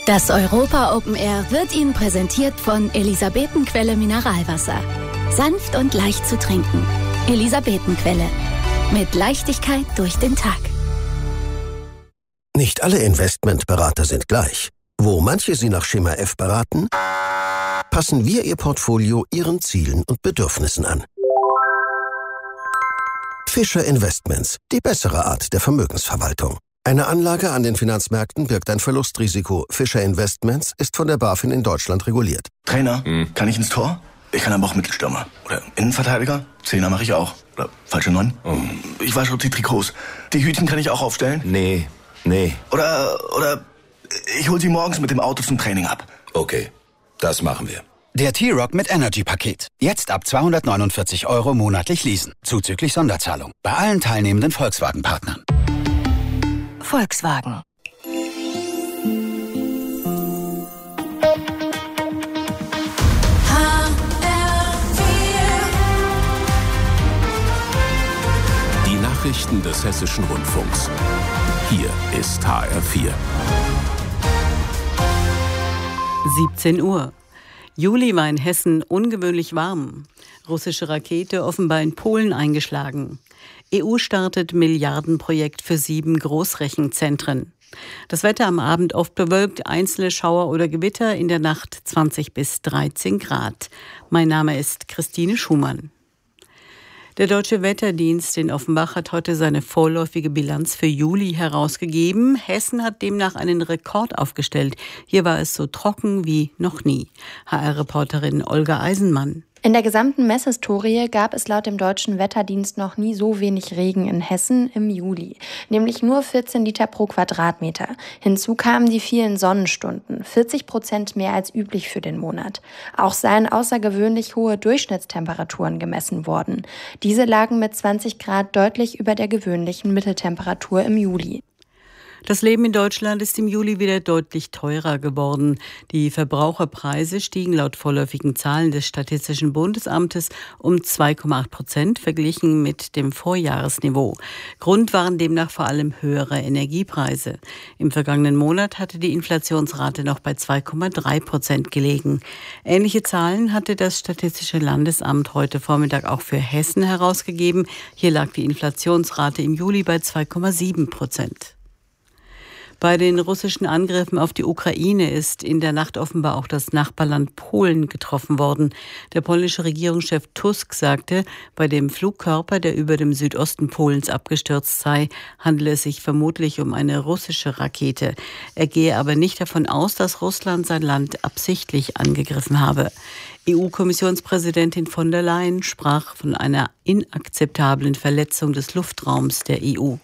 Das Europa Open Air wird Ihnen präsentiert von Elisabetenquelle Mineralwasser. Sanft und leicht zu trinken. Elisabetenquelle. Mit Leichtigkeit durch den Tag. Nicht alle Investmentberater sind gleich. Wo manche Sie nach Schema F beraten, passen wir Ihr Portfolio Ihren Zielen und Bedürfnissen an. Fischer Investments, die bessere Art der Vermögensverwaltung. Eine Anlage an den Finanzmärkten birgt ein Verlustrisiko. Fischer Investments ist von der BaFin in Deutschland reguliert. Trainer, kann ich ins Tor? Ich kann aber auch Mittelstürmer. Oder Innenverteidiger? Zehner mache ich auch. Oder falsche 9? Ich wasche die Trikots. Die Hütchen kann ich auch aufstellen? Nee. Oder ich hol sie morgens mit dem Auto zum Training ab. Okay, das machen wir. Der T-Roc mit Energy-Paket. Jetzt ab 249 € monatlich leasen. Zuzüglich Sonderzahlung. Bei allen teilnehmenden Volkswagen-Partnern. Volkswagen. Die Nachrichten des Hessischen Rundfunks. Hier ist HR4. 17 Uhr. Juli war in Hessen ungewöhnlich warm. Russische Rakete offenbar in Polen eingeschlagen. EU startet Milliardenprojekt für 7 Großrechenzentren. Das Wetter am Abend oft bewölkt, einzelne Schauer oder Gewitter, in der Nacht 20 bis 13 Grad. Mein Name ist Christine Schumann. Der Deutsche Wetterdienst in Offenbach hat heute seine vorläufige Bilanz für Juli herausgegeben. Hessen hat demnach einen Rekord aufgestellt. Hier war es so trocken wie noch nie. HR-Reporterin Olga Eisenmann. In der gesamten Messhistorie gab es laut dem Deutschen Wetterdienst noch nie so wenig Regen in Hessen im Juli, nämlich nur 14 Liter pro Quadratmeter. Hinzu kamen die vielen Sonnenstunden, 40% mehr als üblich für den Monat. Auch seien außergewöhnlich hohe Durchschnittstemperaturen gemessen worden. Diese lagen mit 20 Grad deutlich über der gewöhnlichen Mitteltemperatur im Juli. Das Leben in Deutschland ist im Juli wieder deutlich teurer geworden. Die Verbraucherpreise stiegen laut vorläufigen Zahlen des Statistischen Bundesamtes um 2,8% verglichen mit dem Vorjahresniveau. Grund waren demnach vor allem höhere Energiepreise. Im vergangenen Monat hatte die Inflationsrate noch bei 2,3% gelegen. Ähnliche Zahlen hatte das Statistische Landesamt heute Vormittag auch für Hessen herausgegeben. Hier lag die Inflationsrate im Juli bei 2,7%. Bei den russischen Angriffen auf die Ukraine ist in der Nacht offenbar auch das Nachbarland Polen getroffen worden. Der polnische Regierungschef Tusk sagte, bei dem Flugkörper, der über dem Südosten Polens abgestürzt sei, handele es sich vermutlich um eine russische Rakete. Er gehe aber nicht davon aus, dass Russland sein Land absichtlich angegriffen habe. EU-Kommissionspräsidentin von der Leyen sprach von einer inakzeptablen Verletzung des Luftraums der EU.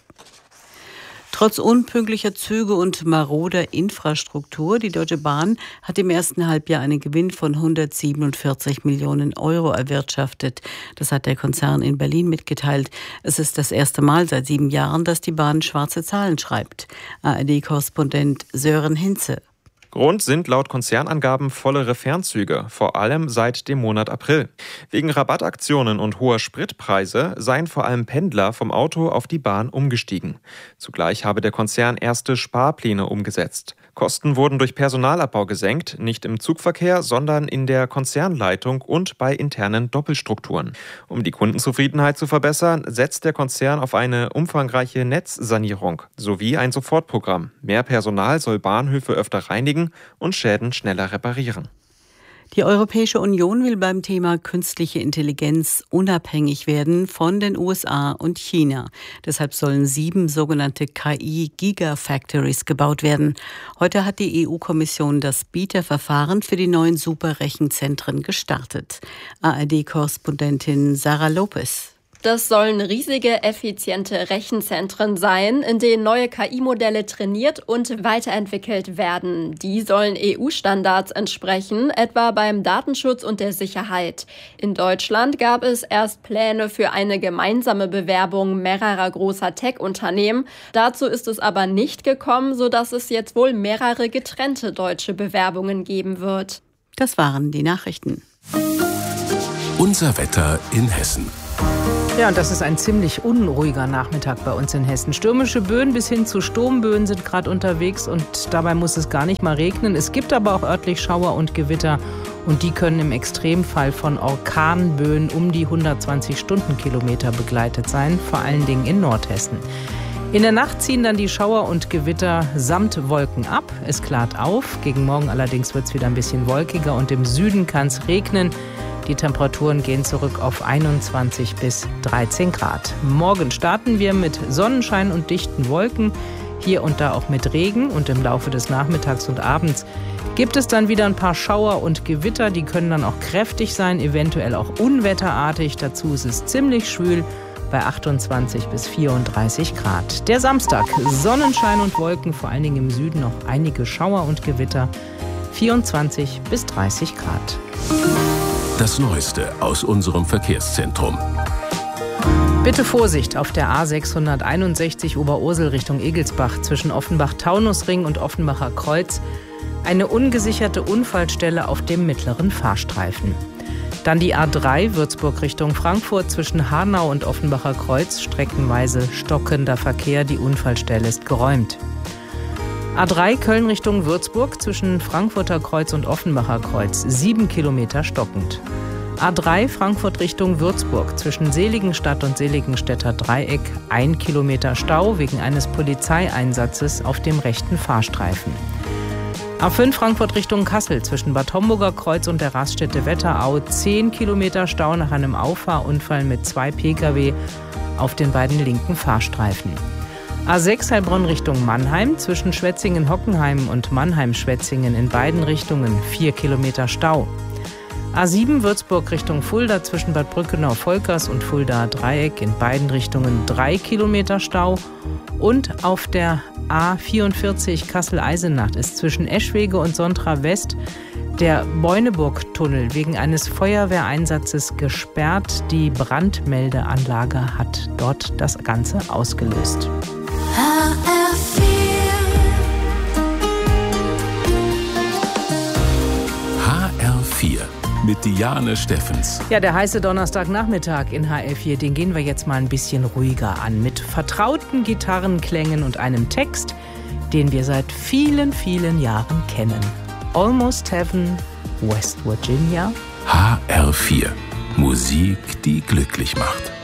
Trotz unpünktlicher Züge und maroder Infrastruktur, die Deutsche Bahn hat im ersten Halbjahr einen Gewinn von 147 Millionen € erwirtschaftet. Das hat der Konzern in Berlin mitgeteilt. Es ist das erste Mal seit 7 Jahren, dass die Bahn schwarze Zahlen schreibt. ARD-Korrespondent Sören Hinze. Grund sind laut Konzernangaben vollere Fernzüge, vor allem seit dem Monat April. Wegen Rabattaktionen und hoher Spritpreise seien vor allem Pendler vom Auto auf die Bahn umgestiegen. Zugleich habe der Konzern erste Sparpläne umgesetzt. Kosten wurden durch Personalabbau gesenkt, nicht im Zugverkehr, sondern in der Konzernleitung und bei internen Doppelstrukturen. Um die Kundenzufriedenheit zu verbessern, setzt der Konzern auf eine umfangreiche Netzsanierung sowie ein Sofortprogramm. Mehr Personal soll Bahnhöfe öfter reinigen und Schäden schneller reparieren. Die Europäische Union will beim Thema künstliche Intelligenz unabhängig werden von den USA und China. Deshalb sollen 7 sogenannte KI-Gigafactories gebaut werden. Heute hat die EU-Kommission das Bieterverfahren für die neuen Superrechenzentren gestartet. ARD-Korrespondentin Sarah Lopez. Das sollen riesige, effiziente Rechenzentren sein, in denen neue KI-Modelle trainiert und weiterentwickelt werden. Die sollen EU-Standards entsprechen, etwa beim Datenschutz und der Sicherheit. In Deutschland gab es erst Pläne für eine gemeinsame Bewerbung mehrerer großer Tech-Unternehmen. Dazu ist es aber nicht gekommen, sodass es jetzt wohl mehrere getrennte deutsche Bewerbungen geben wird. Das waren die Nachrichten. Unser Wetter in Hessen. Ja, und das ist ein ziemlich unruhiger Nachmittag bei uns in Hessen. Stürmische Böen bis hin zu Sturmböen sind gerade unterwegs und dabei muss es gar nicht mal regnen. Es gibt aber auch örtlich Schauer und Gewitter und die können im Extremfall von Orkanböen um die 120 Stundenkilometer begleitet sein, vor allen Dingen in Nordhessen. In der Nacht ziehen dann die Schauer und Gewitter samt Wolken ab. Es klart auf. Gegen Morgen allerdings wird es wieder ein bisschen wolkiger und im Süden kann es regnen. Die Temperaturen gehen zurück auf 21 bis 13 Grad. Morgen starten wir mit Sonnenschein und dichten Wolken, hier und da auch mit Regen. Und im Laufe des Nachmittags und Abends gibt es dann wieder ein paar Schauer und Gewitter. Die können dann auch kräftig sein, eventuell auch unwetterartig. Dazu ist es ziemlich schwül bei 28 bis 34 Grad. Der Samstag, Sonnenschein und Wolken, vor allen Dingen im Süden noch einige Schauer und Gewitter, 24 bis 30 Grad. Das Neueste aus unserem Verkehrszentrum. Bitte Vorsicht auf der A661 Oberursel Richtung Egelsbach zwischen Offenbach-Taunusring und Offenbacher Kreuz. Eine ungesicherte Unfallstelle auf dem mittleren Fahrstreifen. Dann die A3 Würzburg Richtung Frankfurt zwischen Hanau und Offenbacher Kreuz. Streckenweise stockender Verkehr, die Unfallstelle ist geräumt. A3 Köln Richtung Würzburg zwischen Frankfurter Kreuz und Offenbacher Kreuz, 7 Kilometer stockend. A3 Frankfurt Richtung Würzburg zwischen Seligenstadt und Seligenstädter Dreieck, 1 Kilometer Stau wegen eines Polizeieinsatzes auf dem rechten Fahrstreifen. A5 Frankfurt Richtung Kassel zwischen Bad Homburger Kreuz und der Raststätte Wetterau, 10 Kilometer Stau nach einem Auffahrunfall mit 2 Pkw auf den beiden linken Fahrstreifen. A6 Heilbronn Richtung Mannheim zwischen Schwetzingen-Hockenheim und Mannheim-Schwetzingen in beiden Richtungen 4 Kilometer Stau. A7 Würzburg Richtung Fulda zwischen Bad Brückenau-Volkers und Fulda-Dreieck in beiden Richtungen 3 Kilometer Stau. Und auf der A44 Kassel-Eisenach ist zwischen Eschwege und Sontra West der Beuneburg-Tunnel wegen eines Feuerwehreinsatzes gesperrt. Die Brandmeldeanlage hat dort das Ganze ausgelöst. HR4 mit Diane Steffens. Ja, der heiße Donnerstagnachmittag in HR4, den gehen wir jetzt mal ein bisschen ruhiger an. Mit vertrauten Gitarrenklängen und einem Text, den wir seit vielen, vielen Jahren kennen. Almost Heaven, West Virginia. HR4. Musik, die glücklich macht.